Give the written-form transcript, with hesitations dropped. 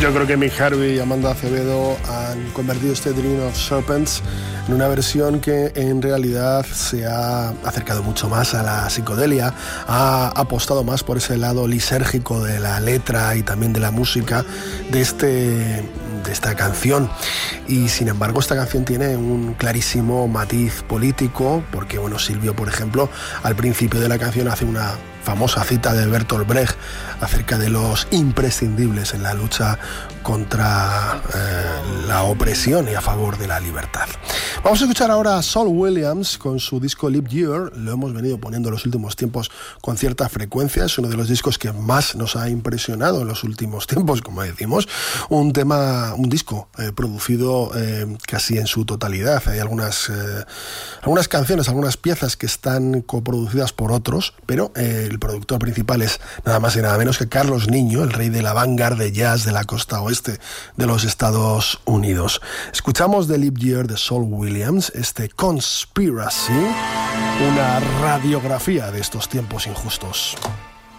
Yo creo que Mick Harvey y Amanda Acevedo han convertido este Dream of Serpents en una versión que en realidad se ha acercado mucho más a la psicodelia, ha apostado más por ese lado lisérgico de la letra y también de la música de esta canción. Y sin embargo esta canción tiene un clarísimo matiz político, porque bueno, Silvio, por ejemplo, al principio de la canción hace una famosa cita de Bertolt Brecht acerca de los imprescindibles en la lucha contra la opresión y a favor de la libertad. Vamos a escuchar ahora a Saul Williams con su disco Leap Year. Lo hemos venido poniendo en los últimos tiempos con cierta frecuencia. Es uno de los discos que más nos ha impresionado en los últimos tiempos, como decimos. Un disco producido casi en su totalidad. Hay algunas canciones, algunas piezas que están coproducidas por otros, pero el productor principal es nada más y nada menos que Carlos Niño, el rey de la vanguard de jazz de la costa oeste de los Estados Unidos. Escuchamos The Leap Year de Saul Williams, Conspiracy, una radiografía de estos tiempos injustos.